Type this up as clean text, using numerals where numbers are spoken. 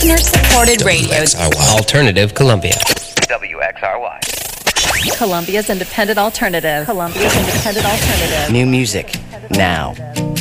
Listener-supported radio. Alternative Columbia. WXRY. Columbia's Independent Alternative. New music now.